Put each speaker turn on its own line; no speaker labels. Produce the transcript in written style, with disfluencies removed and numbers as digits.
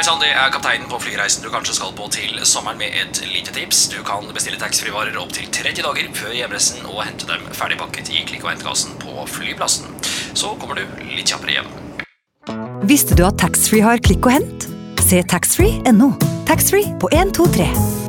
Hei sann, det kapteinen på flyreisen du kanskje skal på til sommeren med et lite tips. Du kan bestille taxfree-varer opp til 30 dager før hjemreisen og hente dem ferdigpakket i klikk- og hentekassen på flyplassen. Så kommer du litt kjappere hjem.
Visste du at taxfree har klikk og hent? Se taxfree.no. Taxfree på 1, 2, 3.